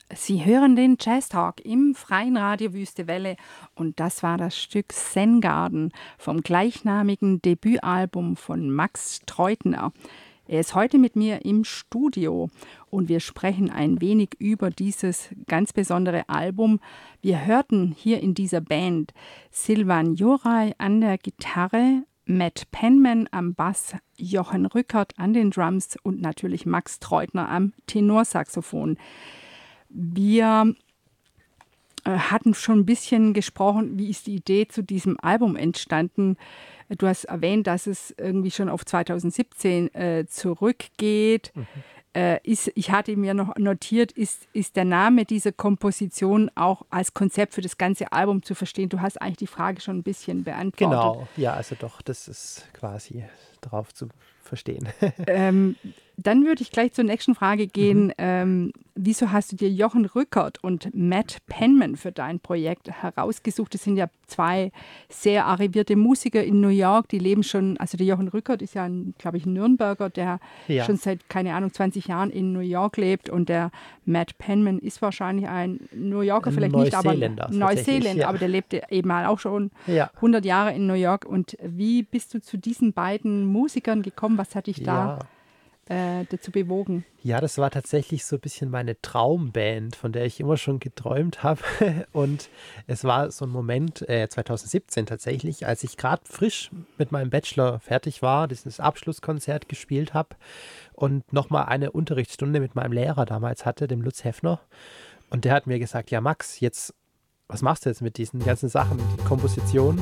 Sie hören den Jazz Talk im freien Radio Wüste Welle und das war das Stück Zen Garden vom gleichnamigen Debütalbum von Max Treutner. Er ist heute mit mir im Studio und wir sprechen ein wenig über dieses ganz besondere Album. Wir hörten hier in dieser Band Silvan Joray an der Gitarre, Matt Penman am Bass, Jochen Rückert an den Drums und natürlich Max Treutner am Tenorsaxophon. Wir hatten schon ein bisschen gesprochen, wie ist die Idee zu diesem Album entstanden. Du hast erwähnt, dass es irgendwie schon auf 2017 zurückgeht. Ich hatte mir noch notiert, ist der Name dieser Komposition auch als Konzept für das ganze Album zu verstehen? Du hast eigentlich die Frage schon ein bisschen beantwortet. Genau, ja, also doch, das ist quasi drauf zu verstehen. Dann würde ich gleich zur nächsten Frage gehen. Wieso hast du dir Jochen Rückert und Matt Penman für dein Projekt herausgesucht? Das sind ja zwei sehr arrivierte Musiker in New York, die leben schon, also der Jochen Rückert ist ja, glaube ich, ein Nürnberger, der schon seit, keine Ahnung, 20 Jahren in New York lebt und der Matt Penman ist wahrscheinlich ein New Yorker, vielleicht nicht, aber Neuseeländer, aber der lebte eben auch schon 100 Jahre in New York. Und wie bist du zu diesen beiden Musikern gekommen? Was hat dich da dazu bewogen? Ja, das war tatsächlich so ein bisschen meine Traumband, von der ich immer schon geträumt habe. Und es war so ein Moment, 2017 tatsächlich, als ich gerade frisch mit meinem Bachelor fertig war, dieses Abschlusskonzert gespielt habe und nochmal eine Unterrichtsstunde mit meinem Lehrer damals hatte, dem Lutz Heffner. Und der hat mir gesagt, ja Max, jetzt, was machst du jetzt mit diesen ganzen Sachen, die Komposition,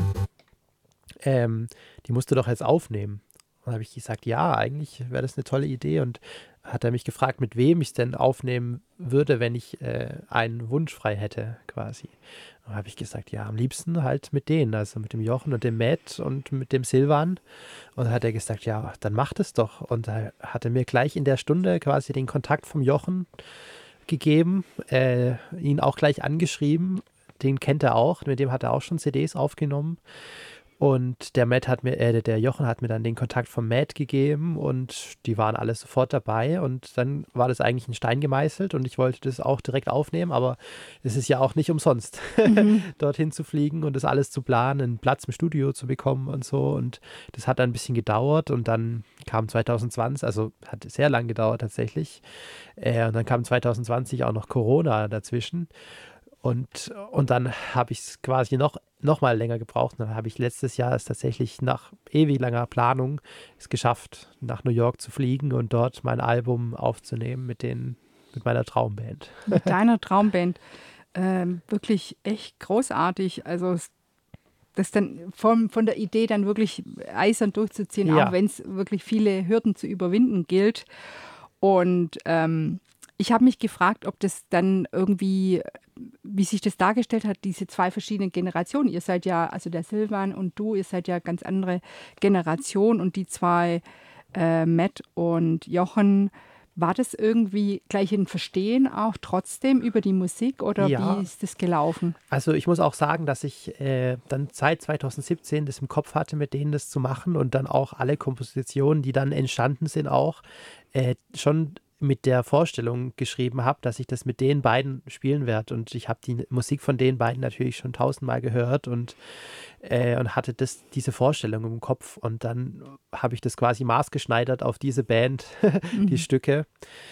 die musst du doch jetzt aufnehmen. Und dann habe ich gesagt, ja, eigentlich wäre das eine tolle Idee. Und hat er mich gefragt, mit wem ich es denn aufnehmen würde, wenn ich einen Wunsch frei hätte, quasi. Und dann habe ich gesagt, ja, am liebsten halt mit denen, also mit dem Jochen und dem Matt und mit dem Silvan. Und dann hat er gesagt, ja, dann mach das doch. Und da hat er mir gleich in der Stunde quasi den Kontakt vom Jochen gegeben, ihn auch gleich angeschrieben. Den kennt er auch, mit dem hat er auch schon CDs aufgenommen. Und der Jochen hat mir dann den Kontakt vom Matt gegeben und die waren alle sofort dabei und dann war das eigentlich ein Stein gemeißelt und ich wollte das auch direkt aufnehmen, aber es ist ja auch nicht umsonst, dorthin zu fliegen und das alles zu planen, einen Platz im Studio zu bekommen und so, und das hat dann ein bisschen gedauert und dann kam 2020, also hat sehr lang gedauert tatsächlich, und dann kam 2020 auch noch Corona dazwischen. Und dann habe ich es quasi noch mal länger gebraucht. Dann habe ich letztes Jahr es tatsächlich nach ewig langer Planung es geschafft, nach New York zu fliegen und dort mein Album aufzunehmen mit meiner Traumband. Mit deiner Traumband. Wirklich echt großartig. Also das dann von der Idee dann wirklich eisern durchzuziehen, auch wenn es wirklich viele Hürden zu überwinden gilt. Und ich habe mich gefragt, ob das dann irgendwie, wie sich das dargestellt hat, diese zwei verschiedenen Generationen. Ihr seid ja, also der Silvan und du, ihr seid ja ganz andere Generation und die zwei, Matt und Jochen, war das irgendwie gleich ein Verstehen auch trotzdem über die Musik oder wie ist das gelaufen? Also ich muss auch sagen, dass ich dann seit 2017 das im Kopf hatte, mit denen das zu machen und dann auch alle Kompositionen, die dann entstanden sind, auch schon mit der Vorstellung geschrieben habe, dass ich das mit den beiden spielen werde. Und ich habe die Musik von den beiden natürlich schon 1000-mal gehört und hatte diese Vorstellung im Kopf. Und dann habe ich das quasi maßgeschneidert auf diese Band, die Stücke.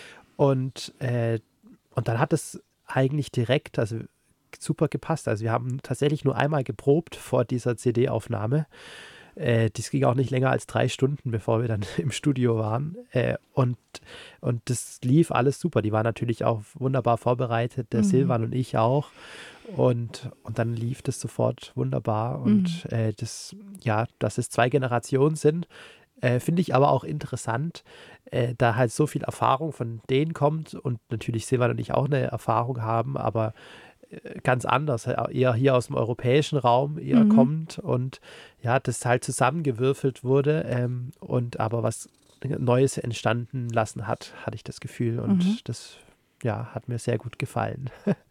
Und dann hat es eigentlich direkt, also super gepasst. Also wir haben tatsächlich nur einmal geprobt vor dieser CD-Aufnahme. Das ging auch nicht länger als 3 Stunden, bevor wir dann im Studio waren. Und das lief alles super. Die waren natürlich auch wunderbar vorbereitet, der Silvan und ich auch. Und dann lief das sofort wunderbar. Und dass es 2 Generationen sind, finde ich aber auch interessant, da halt so viel Erfahrung von denen kommt und natürlich Silvan und ich auch eine Erfahrung haben, aber ganz anders, eher hier aus dem europäischen Raum kommt und ja, das halt zusammengewürfelt wurde und aber was Neues entstanden lassen hatte ich das Gefühl und das hat mir sehr gut gefallen.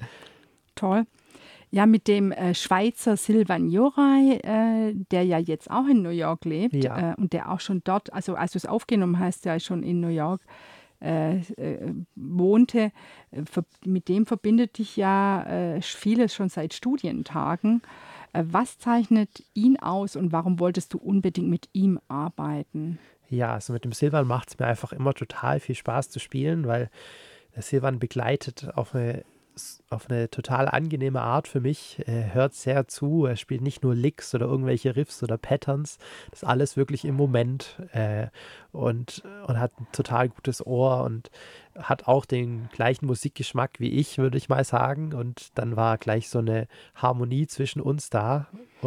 Toll. Ja, mit dem Schweizer Silvan Joray, der ja jetzt auch in New York lebt und der auch schon dort, also als du es aufgenommen hast, ja schon in New York wohnte. Mit dem verbindet dich ja vieles schon seit Studientagen. Was zeichnet ihn aus und warum wolltest du unbedingt mit ihm arbeiten? Ja, also mit dem Silvan macht es mir einfach immer total viel Spaß zu spielen, weil der Silvan begleitet auf eine total angenehme Art für mich. Er hört sehr zu, er spielt nicht nur Licks oder irgendwelche Riffs oder Patterns, das ist alles wirklich im Moment und hat ein total gutes Ohr und hat auch den gleichen Musikgeschmack wie ich, würde ich mal sagen. Und dann war gleich so eine Harmonie zwischen uns da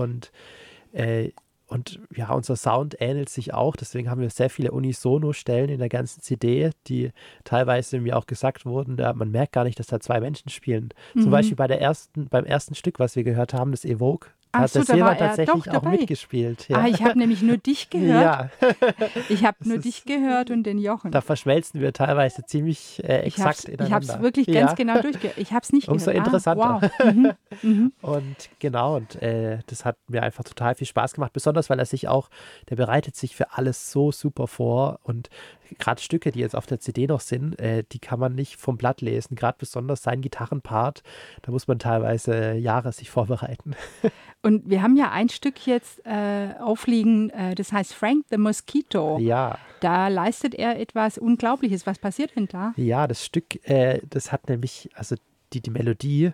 äh, und ja, unser Sound ähnelt sich auch, deswegen haben wir sehr viele Unisono-Stellen in der ganzen CD, die teilweise mir auch gesagt wurden, man merkt gar nicht, dass da zwei Menschen spielen. Zum Beispiel beim ersten Stück, was wir gehört haben, das Evoke, da hat der Da war Silvan er tatsächlich doch auch dabei. mitgespielt. Ja. Ah, ich habe nämlich nur dich gehört. Ja, Ich habe nur dich gehört und den Jochen. da verschmelzen wir teilweise ziemlich exakt Ich habe es ineinander. wirklich ganz genau durchgehört. Ich habe es nicht Umso gehört. interessanter. Wow. Und genau, und das hat mir einfach total viel Spaß gemacht, besonders weil der bereitet sich für alles so super vor und gerade Stücke, die jetzt auf der CD noch sind, die kann man nicht vom Blatt lesen, gerade besonders sein Gitarrenpart, da muss man teilweise Jahre sich vorbereiten. Und wir haben ja ein Stück jetzt aufliegen, das heißt Frank the Mosquito. Ja. Da leistet er etwas Unglaubliches. Was passiert denn da? Ja, das Stück, das hat nämlich, also die Melodie,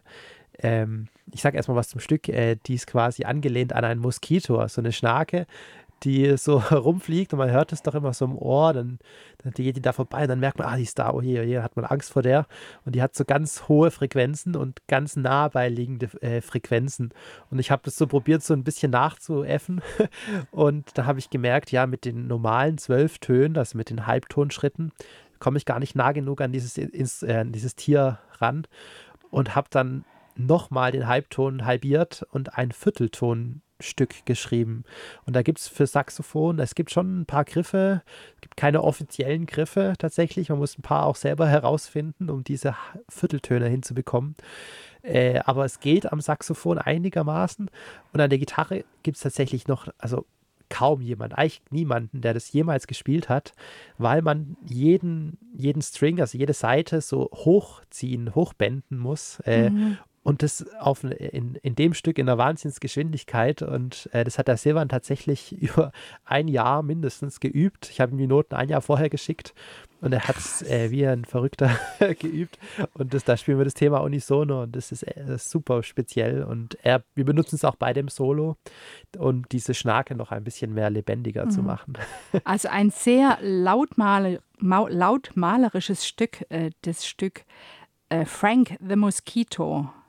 ich sage erstmal was zum Stück, die ist quasi angelehnt an einen Moskito, also eine Schnake, die so rumfliegt und man hört es doch immer so im Ohr, dann geht die da vorbei und dann merkt man, die ist da, oh je, hat man Angst vor der und die hat so ganz hohe Frequenzen und ganz nah beiliegende Frequenzen und ich habe das so probiert, so ein bisschen nachzuäffen und da habe ich gemerkt, ja, mit den normalen 12 Tönen, also mit den Halbtonschritten, komme ich gar nicht nah genug an dieses Tier ran und habe dann nochmal den Halbton halbiert und ein Vierteltonstück geschrieben. Und da gibt es für Saxophon, es gibt schon ein paar Griffe, es gibt keine offiziellen Griffe tatsächlich, man muss ein paar auch selber herausfinden, um diese Vierteltöne hinzubekommen. Aber es geht am Saxophon einigermaßen und an der Gitarre gibt es tatsächlich noch, also kaum jemand, eigentlich niemanden, der das jemals gespielt hat, weil man jeden String, also jede Seite so hochbänden muss und das in dem Stück in einer Wahnsinnsgeschwindigkeit und das hat der Silvan tatsächlich über ein Jahr mindestens geübt. Ich habe ihm die Noten ein Jahr vorher geschickt und er hat es wie ein Verrückter geübt und da spielen wir das Thema Unisono und das ist super speziell und wir benutzen es auch bei dem Solo, um diese Schnake noch ein bisschen mehr lebendiger zu machen. Also ein sehr lautmalerisches Stück, das Stück Frank the Mosquito.